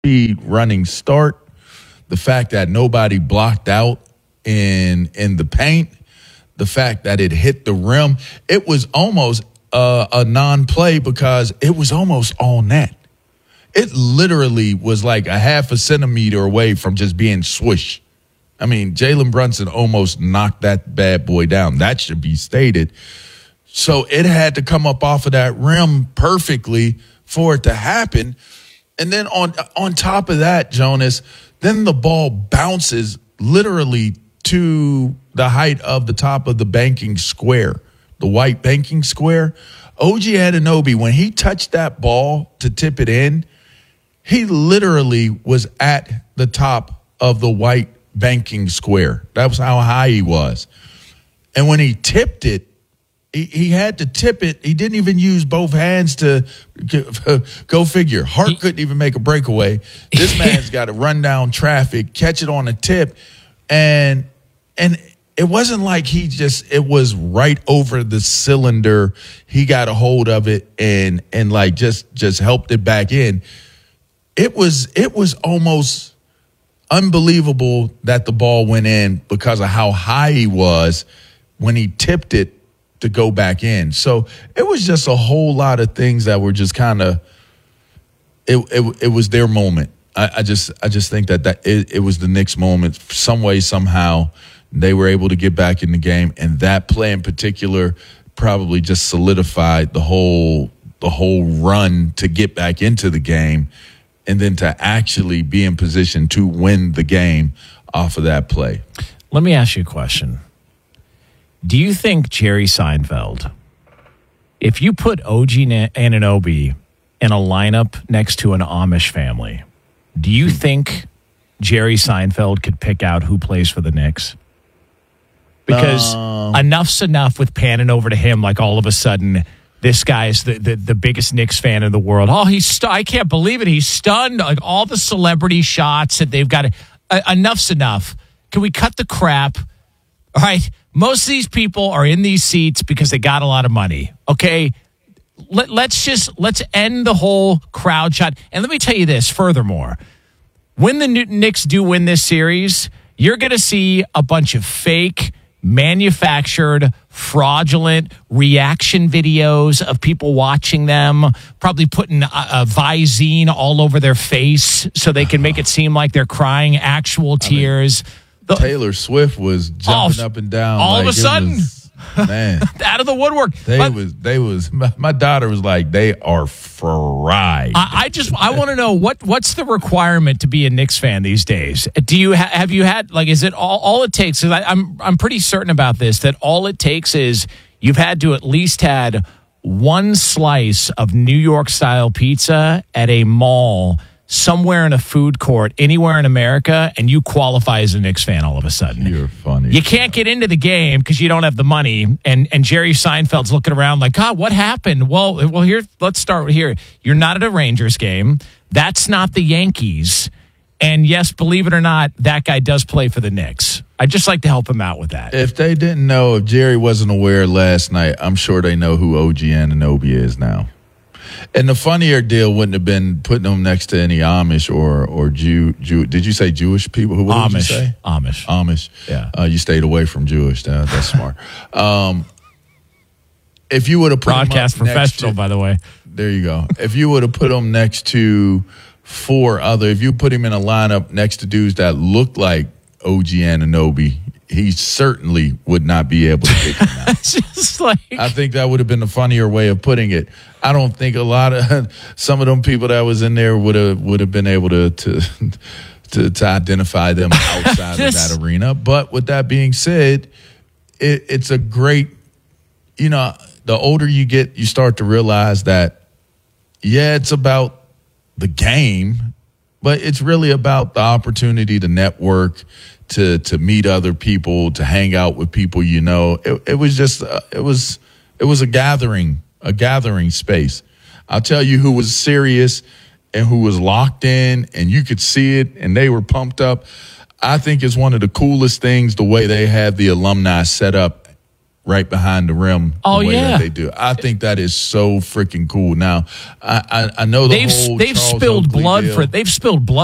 speed running start, the fact that nobody blocked out in the paint, the fact that it hit the rim, it was almost a non-play because it was almost all net. It literally was like a half a centimeter away from just being swoosh. I mean, Jalen Brunson almost knocked that bad boy down. That should be stated. So it had to come up off of that rim perfectly for it to happen. And then on top of that, Jonas, then the ball bounces literally to the height of the top of the banking square, the white banking square. OG Anunoby, when he touched that ball to tip it in, he literally was at the top of the white banking square. That was how high he was. And when he tipped it, he had to tip it. He didn't even use both hands to go figure. Hart couldn't even make a breakaway. This man's got to run down traffic, catch it on a tip. And it wasn't like it was right over the cylinder. He got a hold of it and like just helped it back in. It was almost unbelievable that the ball went in because of how high he was when he tipped it to go back in. So it was just a whole lot of things that were just kind of it was their moment. I just think that it was the Knicks' moment. Some way, somehow, they were able to get back in the game, and that play in particular probably just solidified the whole run to get back into the game, and then to actually be in position to win the game off of that play. Let me ask you a question. Do you think Jerry Seinfeld, if you put OG Anunoby in a lineup next to an Amish family, do you think Jerry Seinfeld could pick out who plays for the Knicks? Because enough's enough with panning over to him like all of a sudden this guy's the biggest Knicks fan in the world. Oh, I can't believe it. He's stunned. Like all the celebrity shots that they've got. Enough's enough. Can we cut the crap? All right. Most of these people are in these seats because they got a lot of money. Okay. Let's end the whole crowd shot. And let me tell you this furthermore. When the Knicks do win this series, you're going to see a bunch of fake, manufactured, fraudulent reaction videos of people watching them, probably putting a Visine all over their face so they can make it seem like they're crying actual tears. Taylor Swift was jumping up and down. All of a sudden. Man. Out of the woodwork. My daughter was like, they are fried. I want to know what's the requirement to be a Knicks fan these days? Do you have you had, like, is it all it takes? Because I'm pretty certain about this, that all it takes is you've had to at least had one slice of New York style pizza at a mall somewhere in a food court anywhere in America, and you qualify as a Knicks fan all of a sudden. You're funny. You can't get into the game because you don't have the money, and Jerry Seinfeld's looking around like, God, what happened? Well, here, let's start here. You're not at a Rangers game. That's not the Yankees. And yes, believe it or not, that guy does play for the Knicks. I'd just like to help him out with that. If they didn't know, if Jerry wasn't aware last night, I'm sure they know who OG Anunoby is now. And the funnier deal wouldn't have been putting them next to any Amish or Jew. Did you say Jewish people? What Amish. Did you say? Amish. Yeah. You stayed away from Jewish. That's smart. If you would have put broadcast professional, by the way. There you go. If you would have put them next to if you put him in a lineup next to dudes that looked like OG Anunoby, he certainly would not be able to pick him out. Just like, I think that would have been a funnier way of putting it. I don't think some of them people that was in there would have been able to identify them outside of that arena. But with that being said, it's a great, the older you get, you start to realize that, it's about the game, but it's really about the opportunity to network, to meet other people, to hang out with people. It was just it was a gathering space. I'll tell you who was serious and who was locked in, and you could see it, and they were pumped up. I think it's one of the coolest things, the way they have the alumni set up right behind the rim. Oh, the way yeah. that they do. I think that is so freaking cool. Now, I know they've whole they've Charles spilled Oakley blood deal. they've spilled blood